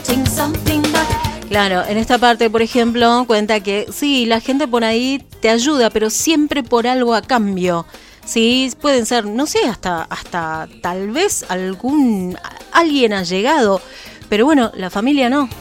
Claro, en esta parte, por ejemplo, cuenta que sí, la gente por ahí te ayuda, pero siempre por algo a cambio. Sí, pueden ser, no sé, hasta tal vez alguien allegado, pero bueno, la familia no.